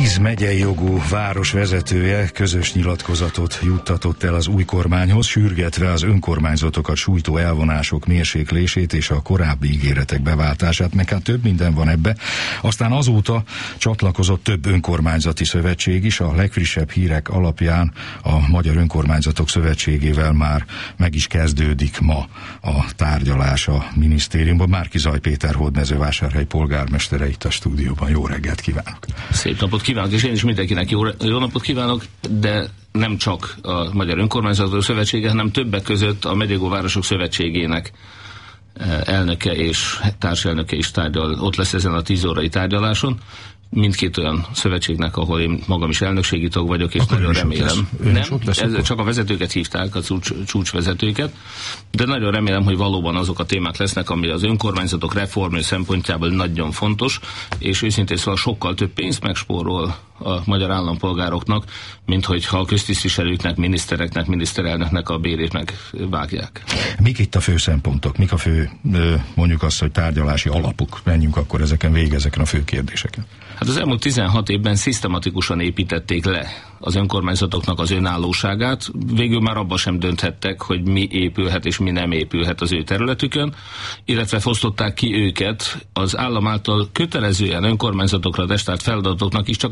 10 megyei jogú város vezetője közös nyilatkozatot juttatott el az új kormányhoz, sürgetve az önkormányzatokat sújtó elvonások mérséklését és a korábbi ígéretek beváltását, meg hát több minden van ebbe. Aztán azóta csatlakozott több önkormányzati szövetség is, a legfrissebb hírek alapján a Magyar Önkormányzatok Szövetségével már meg is kezdődik ma a tárgyalás a minisztériumban. Márki-Zay Péter Hódmezővásárhely polgármestere itt a stúdióban. Jó reggelt kívánok! Szép napot kívánok, és én is mindenkinek jó napot kívánok, de nem csak a Magyar Önkormányzatok Szövetsége, hanem többek között a Megyei Városok Szövetségének elnöke és társelnöke is tárgyal, ott lesz ezen a 10 órai tárgyaláson. Mindkét olyan szövetségnek, ahol én magam is elnökségi tag vagyok, és nagyon remélem. Nem, csak a vezetőket hívták, a csúcsvezetőket, de nagyon remélem, hogy valóban azok a témák lesznek, ami az önkormányzatok reformja szempontjából nagyon fontos, és őszintén szóval sokkal több pénzt megspórol a magyar állampolgároknak, mint hogyha a köztisztviselőknek, minisztereknek, miniszterelnöknek a bérét megvágják. Mik itt a fő szempontok? Mik a fő, mondjuk azt, hogy tárgyalási alapok? Menjünk akkor ezeken végig, ezeken a fő kérdéseken. Hát az elmúlt 16 évben szisztematikusan építették le az önkormányzatoknak az önállóságát. Végül már abban sem dönthettek, hogy mi épülhet és mi nem épülhet az ő területükön, illetve fosztották ki őket az állam által kötelezően önkormányzatokra destált feladatoknak is csak a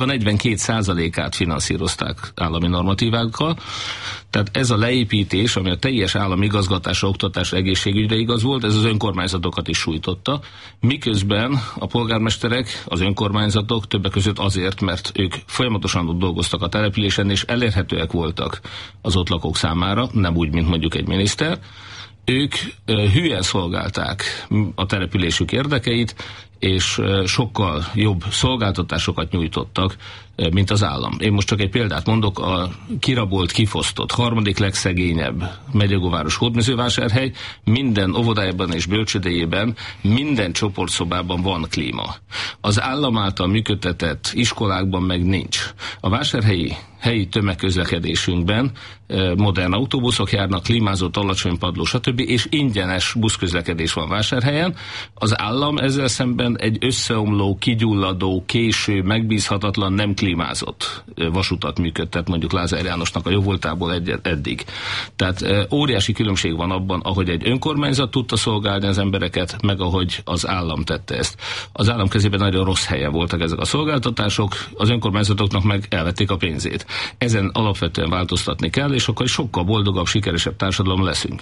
42%-át finanszírozták állami normatívákkal. Tehát ez a leépítés, ami a teljes állami igazgatásra, oktatásra, egészségügyre igaz volt, ez az önkormányzatokat is sújtotta. Miközben a polgármesterek, az önkormányzatok többek között azért, mert ők folyamatosan ott dolgoztak a településen, és elérhetőek voltak az ott lakók számára, nem úgy, mint mondjuk egy miniszter. Ők hülyen szolgálták a településük érdekeit, és sokkal jobb szolgáltatásokat nyújtottak, mint az állam. Én most csak egy példát mondok, a kirabolt, kifosztott, harmadik legszegényebb megyegóváros Hódmezővásárhely, minden óvodájában és bölcsődejében, minden csoportszobában van klíma. Az állam által működtetett iskolákban meg nincs. A vásárhelyi tömegközlekedésünkben modern autóbuszok járnak, klímázott, alacsony padló, stb. És ingyenes buszközlekedés van Vásárhelyen. Az állam ezzel szemben egy összeomló, kigyulladó, késő, megbízhatatlan, nem klímázott vasutat működtet, mondjuk Lázár Jánosnak a jóvoltából eddig. Tehát óriási különbség van abban, ahogy egy önkormányzat tudta szolgálni az embereket, meg ahogy az állam tette ezt. Az állam kezében nagyon rossz helye voltak ezek a szolgáltatások, az önkormányzatoknak meg elvették a pénzét. Ezen alapvetően változtatni kell, és akkor sokkal boldogabb, sikeresebb társadalom leszünk.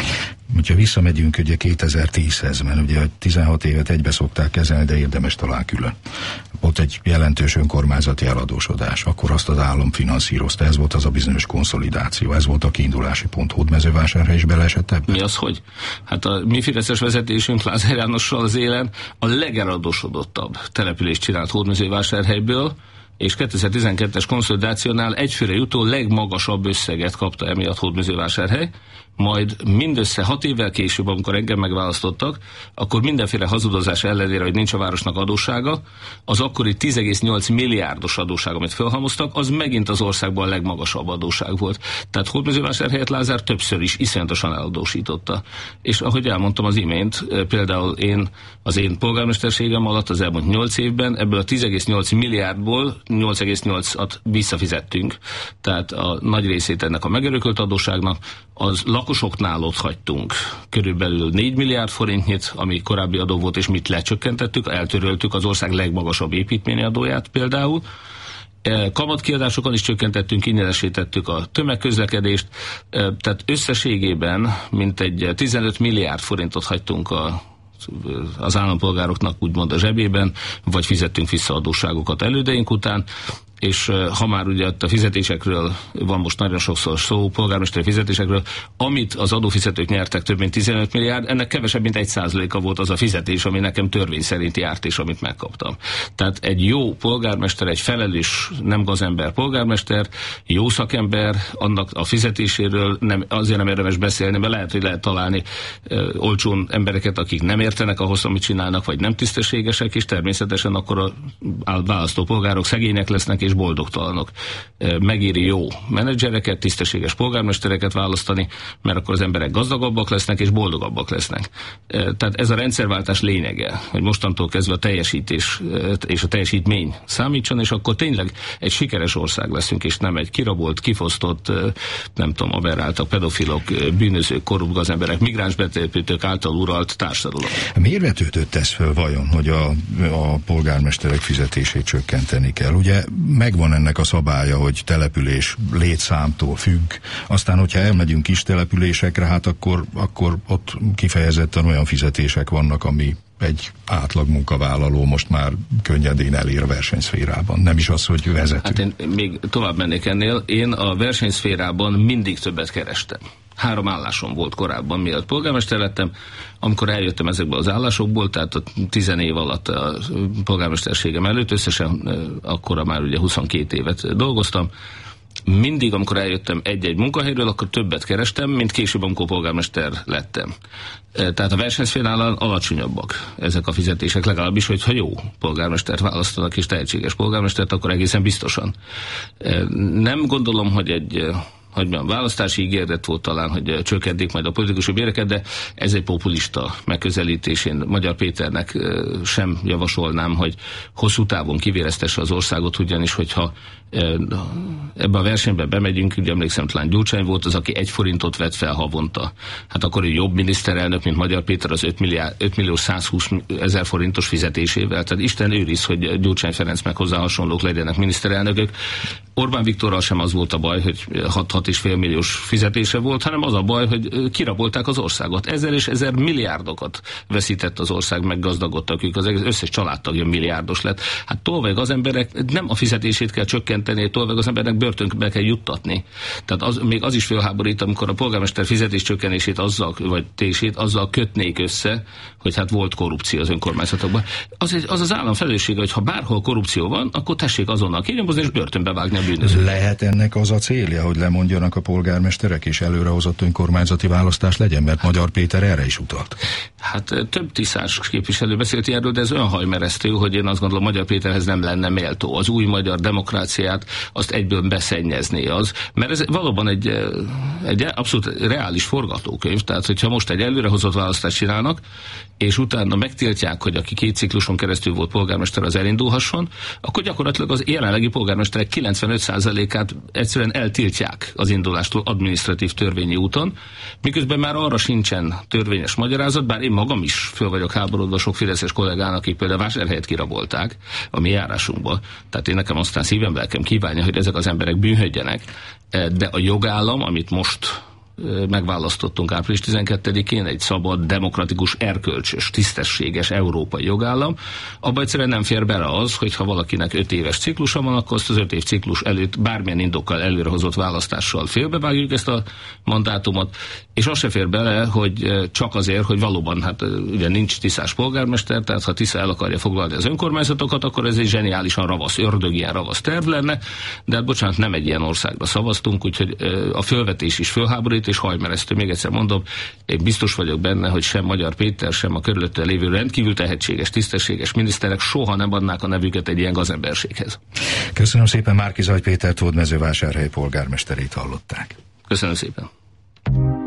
Ha visszamegyünk ugye 2010-hez, mert ugye 16 évet egybe szokták kezelni, de érdemes talán külön. Ott egy jelentős önkormányzati eladósodás, akkor azt az állam finanszírozta, ez volt az a bizonyos konszolidáció, ez volt a kiindulási pont. Hódmezővásárhely is beleesett ebbe? Mi az, hogy? Hát a mi fideszes vezetésünk Lázár Jánossal az élen a legeladósodottabb települést csinált Hódmezővásárhelyből, és 2012-es konszolidációnál egyfőre jutó legmagasabb összeget kapta emiatt Hódmezővásárhely, majd mindössze 6 évvel később, amikor engem megválasztottak, akkor mindenféle hazudozás ellenére, hogy nincs a városnak adóssága, az akkori 10,8 milliárdos adósság, amit felhalmoztak, az megint az országban a legmagasabb adósság volt. Tehát Hódmezővásárhelyet Lázár többször is iszonyatosan eladósította. És ahogy elmondtam az imént, például az én polgármesterségem alatt az elmúlt 8 évben ebből a 10,8 milliárdból 8,8-at visszafizettünk. Tehát a nagy részét ennek a megörökölt adósságnak, az lakosoknál ott hagytunk körülbelül 4 milliárd forintnyit, ami korábbi adó volt, és mit lecsökkentettük, eltöröltük az ország legmagasabb építményi adóját például. Kamatkiadásokon is csökkentettünk, ingyenesítettük a tömegközlekedést, tehát összességében mintegy 15 milliárd forintot hagytunk az állampolgároknak úgymond a zsebében, vagy fizettünk vissza adósságokat elődeink után, és ha már ugye a fizetésekről van most nagyon sokszor szó, polgármesteri fizetésekről, amit az adófizetők nyertek, több mint 15 milliárd, ennek kevesebb, mint 1%-a volt az a fizetés, ami nekem törvény szerint járt, és amit megkaptam. Tehát egy jó polgármester, egy felelős, nem gazember polgármester, jó szakember, annak a fizetéséről azért nem érdemes beszélni, mert lehet, hogy lehet találni olcsón embereket, akik nem értenek ahhoz, amit csinálnak, vagy nem tisztességesek, és természetesen akkor a választópolgárok szegények lesznek, és és boldogtalanok. Megéri jó menedzsereket, tisztességes polgármestereket választani, mert akkor az emberek gazdagabbak lesznek és boldogabbak lesznek. Tehát ez a rendszerváltás lényege, hogy mostantól kezdve a teljesítés és a teljesítmény számítson, és akkor tényleg egy sikeres ország leszünk, és nem egy kirabolt, kifosztott, nem tudom, aberráltak, pedofilok, bűnözők, korrupt gazemberek, migráns betelepítők által uralt társadalom. Miért vetődött ez föl vajon, hogy a polgármesterek fizetését csökkenteni kell? Ugye megvan ennek a szabálya, hogy település létszámtól függ, aztán hogyha elmegyünk kis településekre, hát akkor ott kifejezetten olyan fizetések vannak, ami egy átlag munkavállaló most már könnyedén elér versenyszférában. Nem is az, hogy vezető. Hát én még tovább mennék ennél. Én a versenyszférában mindig többet kerestem. 3 állásom volt korábban, mielőtt polgármester lettem. Amikor eljöttem ezekből az állásokból, tehát a 10 év alatt a polgármesterségem előtt, összesen akkora már ugye 22 évet dolgoztam, mindig, amikor eljöttem egy-egy munkahelyről, akkor többet kerestem, mint később, amikor polgármester lettem. Tehát a versenyszféránál alacsonyabbak ezek a fizetések, legalábbis, hogyha jó polgármestert választanak és tehetséges polgármestert, akkor egészen biztosan. Nem gondolom, hogy egy választási ígéret volt talán, hogy csökkentik majd a politikusi béreket, de ez egy populista megközelítés. Én Magyar Péternek sem javasolnám, hogy hosszú távon kivéreztesse az országot, ugyanis hogyha ebbe a versenybe bemegyünk, ugye emlékszem, talán Gyurcsány volt az, aki 1 forintot vett fel havonta. Hát akkor ő jobb miniszterelnök, mint Magyar Péter az 5 millió 120 000 forintos fizetésével. Tehát Isten őriz, hogy Gyurcsány Ferenc meg hozzá hasonlók legyenek miniszterelnökök. Orbán Viktorral sem az volt a baj, hogy 6,5 milliós fizetése volt, hanem az a baj, hogy kirabolták az országot. 1000 és 1000 milliárdokat veszített az ország, meg gazdagodtak ők, az összes családtagja milliárdos lett. Hát tolvajog az emberek, nem a fizetését kell csökkenteni, tolvajog az emberek börtönbe kell juttatni. Tehát még az is fölháborít, amikor a polgármester fizetés csökkenését azzal kötnék össze, hogy hát volt korrupció az önkormányzatokban. Az az állam felelőssége, hogy ha bárhol korrupció van, akkor tessék azonnal kinyomozni és börtönbe vágni a bűnözőt. Lehet ennek az a célja, hogy lemondjanak a polgármesterek és előrehozott önkormányzati választás legyen, mert Magyar Péter erre is utalt? Hát több tisztás képviselő beszélt erről, de ez olyan hajmeresztő, hogy én azt gondolom, Magyar Péterhez nem lenne méltó. Az új magyar demokráciát azt egyből beszennyezné az, mert ez valóban egy abszolút reális forgatókönyv, tehát hogyha most egy előrehozott választást csinálnak, és utána megtiltják, hogy aki 2 cikluson keresztül volt polgármester, az elindulhasson, akkor gyakorlatilag az jelenlegi polgármesterek 95%-át egyszerűen eltiltják az indulástól adminisztratív törvényi úton, miközben már arra sincsen törvényes magyarázat, bár én magam is föl vagyok háborodva sok fideszes kollégának, akik például Vásárhelyet kirabolták a mi járásunkba. Tehát én nekem aztán szívem, lelkem kívánja, hogy ezek az emberek bűnhődjenek, de a jogállam, amit most megválasztottunk április 12-én, egy szabad, demokratikus, erkölcsös, tisztességes európai jogállam, abba egyszerűen nem fér bele az, hogy ha valakinek 5 éves ciklusa van, akkor azt az 5 év ciklus előtt bármilyen indokkal előrehozott választással félbevágjuk ezt a mandátumot, és az se fér bele, hogy csak azért, hogy valóban, hát ugye nincs tisztás polgármester, tehát ha Tisza el akarja foglalni az önkormányzatokat, akkor ez egy zseniálisan ravasz, ördögien ravasz terv lenne, de hát bocsánat, nem egy ilyen országba szavaztunk, úgyhogy a fölvetés is fölháborít, és hajmeresztő. Még egyszer mondom, én biztos vagyok benne, hogy sem Magyar Péter, sem a körülötte lévő rendkívül tehetséges, tisztességes miniszterek soha nem adnák a nevüket egy ilyen gazemberséghez. Köszönöm szépen, Márki-Zay Pétert, Hódmezővásárhely polgármesterét hallották. Köszönöm szépen.